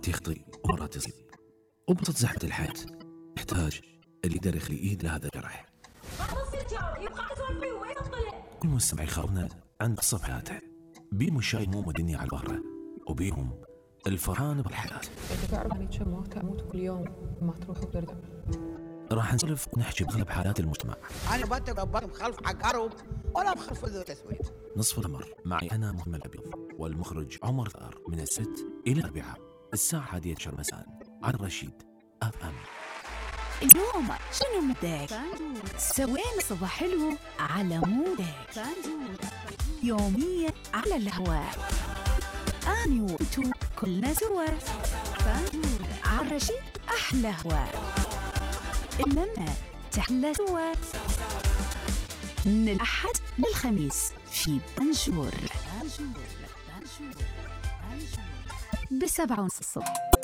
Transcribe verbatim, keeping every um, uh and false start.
مرات يخطي ومرات يصيب، وبسط زحمة الحياة يحتاج اللي يقدر يخلي إيد لهذا الجرح. كل مستمع يخبرنا عن قصة بحياته، بيهم الشاي هموم ودنيا على ظهره، وبيهم الفرحان بالحياة. انت تعرف اني كم موت اموت كل يوم ما تروح وترجع. راح نسولف ونحكي بأغلب حالات المجتمع. انا بنت مخلف عقارب ولا مخلف التسويق. نصف الأمر معي أنا مهمل الأبيض والمخرج عمر ثار، من السبت إلى الأربعاء الساعة الحادية عشر مساء على الرشيد أف أم. اليوم شنو مودك؟ سوينا صباح حلو على مودك يوميا على الهواء، أنا وأنتو كلنا سوا على الرشيد. أحلى هواء إنما تحلى سوا من الأحد للخميس في بنجور بسبعة ونص الصبح.